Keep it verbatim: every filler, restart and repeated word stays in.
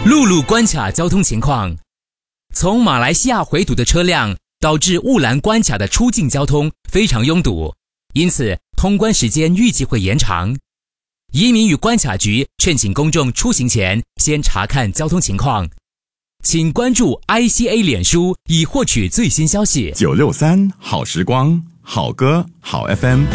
陆路关卡交通情况：从马来西亚回堵的车辆导致雾兰关卡的出境交通非常拥堵，因此通关时间预计会延长。移民与关卡局劝请公众出行前先查看交通情况。请关注 I C A 脸书以获取最新消息。 九六三好时光，好歌好 F M。